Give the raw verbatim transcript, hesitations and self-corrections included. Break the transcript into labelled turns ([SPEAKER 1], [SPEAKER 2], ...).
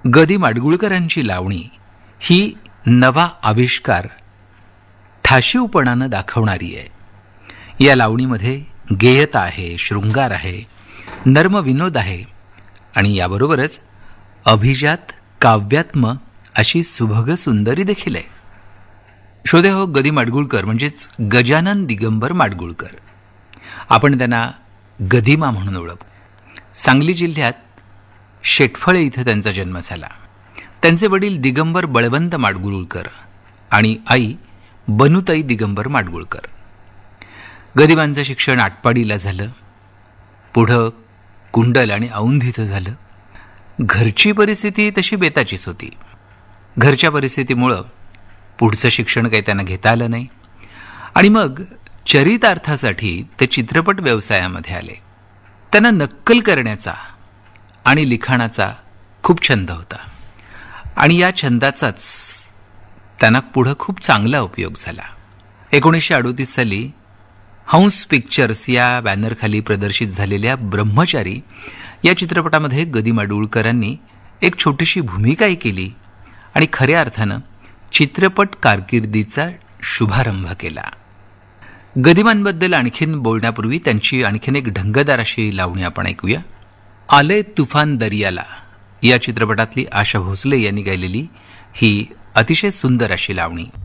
[SPEAKER 1] गदी माडगुळकरांची लावणी ही नवा आविष्कार ठाशीवपणानं दाखवणारी आहे. या लावणीमध्ये गेयता आहे, शृंगार आहे, नर्म विनोद आहे आणि याबरोबरच अभिजात काव्यात्म अशी सुभग सुंदरी देखील आहे. श्रोते हो, गदी माडगुळकर म्हणजेच गजानन दिगंबर माडगुळकर, आपण त्यांना गदिमा म्हणून ओळखतो. सांगली जिल्ह्यात शेटफळे इथं त्यांचा जन्म झाला. त्यांचे वडील दिगंबर बळवंत माडगुळकर आणि आई बनुताई दिगंबर माडगुळकर. गदिमांचं शिक्षण आटपाडीला झालं, पुढं कुंडल आणि औंध इथं झालं. घरची परिस्थिती तशी बेताचीच होती. घरच्या परिस्थितीमुळं पुढचं शिक्षण काही त्यांना घेता आलं नाही आणि मग चरितार्थासाठी ते चित्रपट व्यवसायामध्ये आले. त्यांना नक्कल करण्याचा आणि लिखाणाचा खूप छंद होता आणि या छंदाचाच त्यांना पुढं खूप चांगला उपयोग झाला. एकोणीसशे अडोतीस साली हंस पिक्चर्स या बॅनरखाली प्रदर्शित झालेल्या ब्रह्मचारी या चित्रपटामध्ये गदी माडगुळकरांनी एक छोटीशी भूमिकाही केली आणि खऱ्या अर्थानं चित्रपट कारकिर्दीचा शुभारंभ केला. गदिमांबद्दल आणखीन बोलण्यापूर्वी त्यांची आणखीन एक ढंगदार अशी लावणी आपण ऐकूया. आले तुफान दरियाला या चित्रपटातली आशा भोसले यांनी गायलेली ही अतिशय सुंदर अशी लावणी.